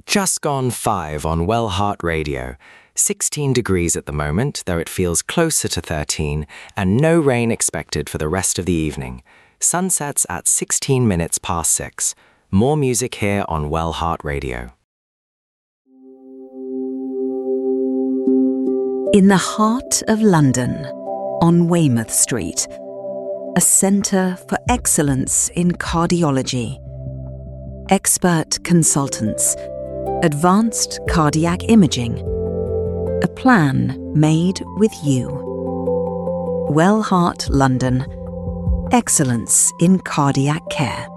Just gone 5 on Well Heart Radio. 16 degrees at the moment, though it feels closer to 13, and no rain expected for the rest of the evening. Sunsets at 16 minutes past 6. More music here on Well Heart Radio. In the heart of London, on Weymouth Street, a centre for excellence in cardiology. Expert consultants, advanced cardiac imaging, a plan made with you. Well Heart London, excellence in cardiac care.